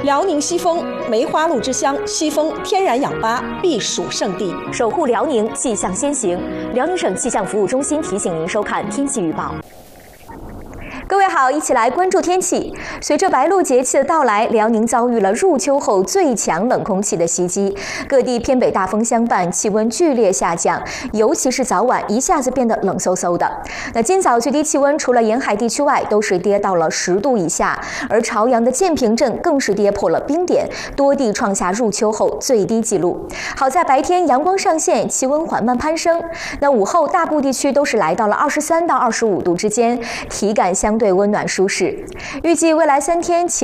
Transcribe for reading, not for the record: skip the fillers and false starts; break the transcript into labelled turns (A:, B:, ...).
A: 辽宁西丰梅花鹿之乡，西丰天然氧吧避暑胜地，
B: 守护辽宁，气象先行。辽宁省气象服务中心提醒您收看天气预报。各位好，一起来关注天气。随着白露节气的到来，辽宁遭遇了入秋后最强冷空气的袭击，各地偏北大风相伴，气温剧烈下降，尤其是早晚一下子变得冷飕飕的。那今早最低气温除了沿海地区外，都是跌到了10度以下，而朝阳的建平镇更是跌破了冰点，多地创下入秋后最低纪录。好在白天阳光上线，气温缓慢攀升。那午后大部地区都是来到了23到25度之间，体感相对温暖舒适。预计未来3天